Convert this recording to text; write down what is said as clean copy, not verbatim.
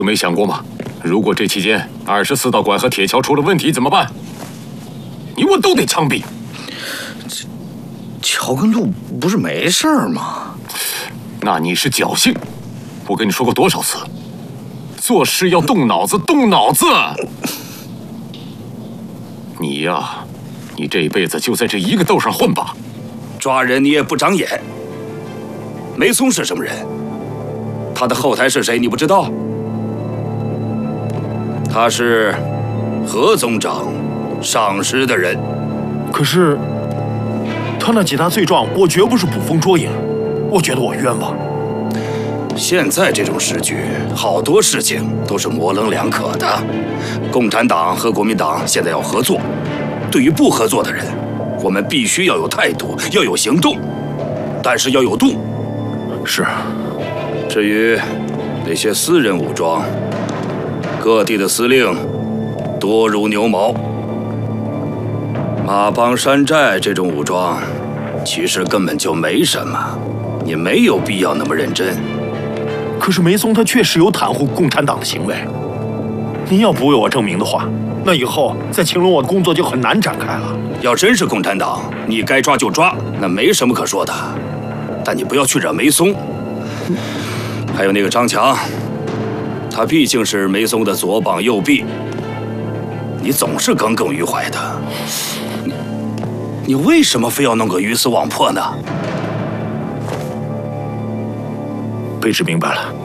有没想过吗？如果这期间24道馆和铁桥出了问题怎么办？你我都得枪毙。 桥跟路不是没事儿吗？ 那你是侥幸。我跟你说过多少次，做事要动脑子，动脑子。你呀，你这辈子就在这一个豆上混吧。 抓人你也不长眼。梅松是什么人？他的后台是谁？你不知道？他是何总长赏识的人。 可是他那几大罪状，我绝不是捕风捉影，我觉得我冤枉。 现在这种时局，好多事情都是模棱两可的。共产党和国民党现在要合作，对于不合作的人，我们必须要有态度，要有行动，但是要有度。 是。 至于那些私人武装，各地的司令多如牛毛。马帮山寨这种武装，其实根本就没什么，你没有必要那么认真。 可是梅松他确实有袒护共产党的行为，您要不为我证明的话，那以后在秦龙我的工作就很难展开了。 要真是共产党，你该抓就抓，那没什么可说的。但你不要去惹梅松。还有那个张强，他毕竟是梅松的左膀右臂，你总是耿耿于怀的。你为什么非要弄个鱼死网破呢？ 卑职明白了。